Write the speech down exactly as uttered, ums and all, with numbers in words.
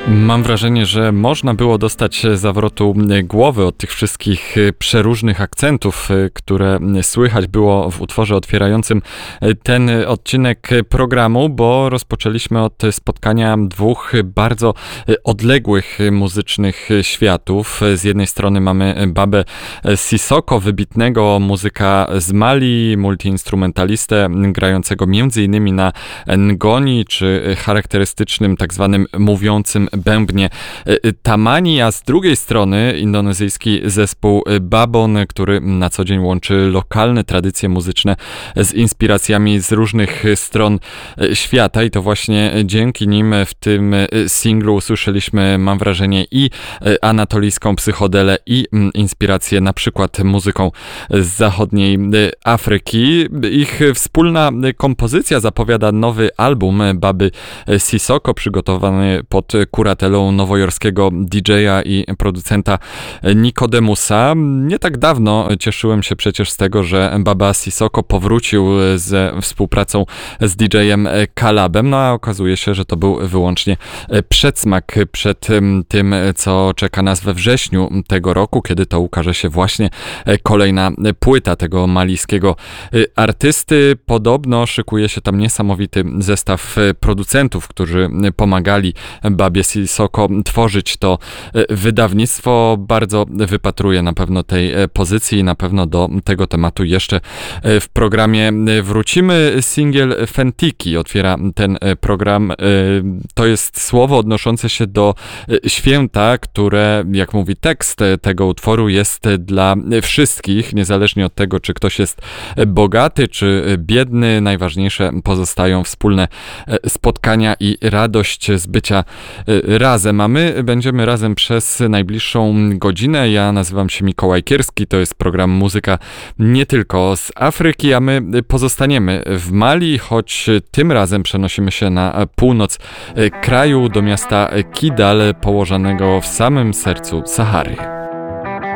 Mam wrażenie, że można było dostać zawrotu głowy od tych wszystkich przeróżnych akcentów, które słychać było w utworze otwierającym ten odcinek programu, bo rozpoczęliśmy od spotkania dwóch bardzo odległych muzycznych światów. Z jednej strony mamy Babę Sissoko, wybitnego muzyka z Mali, multiinstrumentalistę grającego między innymi na ngoni, czy charakterystycznym tak zwanym mówiącym bębnie tamani, a z drugiej strony indonezyjski zespół Babon, który na co dzień łączy lokalne tradycje muzyczne z inspiracjami z różnych stron świata i to właśnie dzięki nim w tym singlu usłyszeliśmy, mam wrażenie, i anatolijską psychodelę, i inspirację na przykład muzyką z zachodniej Afryki. Ich wspólna kompozycja zapowiada nowy album Baby Sissoko, przygotowany pod kuratelą nowojorskiego didżeja i producenta Nikodemusa. Nie tak dawno cieszyłem się przecież z tego, że Baba Sissoko powrócił ze współpracą z didżejem Kalabem, no a okazuje się, że to był wyłącznie przedsmak przed tym, co czeka nas we wrześniu tego roku, kiedy to ukaże się właśnie kolejna płyta tego malijskiego artysty. Podobno szykuje się tam niesamowity zestaw producentów, którzy pomagali Babie Sissoko tworzyć to wydawnictwo. Bardzo wypatruję na pewno tej pozycji i na pewno do tego tematu jeszcze w programie wrócimy. Singiel Fentiki otwiera ten program. To jest słowo odnoszące się do święta, które, jak mówi tekst tego utworu, jest dla wszystkich, niezależnie od tego, czy ktoś jest bogaty, czy biedny. Najważniejsze pozostają wspólne spotkania i radość z bycia razem, a my będziemy razem przez najbliższą godzinę. Ja nazywam się Mikołaj Kierski, to jest program Muzyka nie tylko z Afryki, a my pozostaniemy w Mali, choć tym razem przenosimy się na północ kraju, do miasta Kidal, położonego w samym sercu Sahary.